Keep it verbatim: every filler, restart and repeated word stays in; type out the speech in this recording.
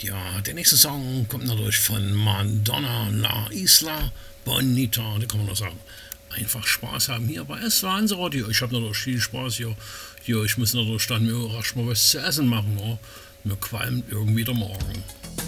Ja, der nächste Song kommt natürlich von Madonna, La Isla Bonita. Da kann man nur sagen, einfach Spaß haben hier bei S W Radio. Ich habe natürlich viel Spaß hier. Hier, ich muss natürlich dann mir rasch mal was zu essen machen. Oh. Mir qualmt irgendwie der Morgen.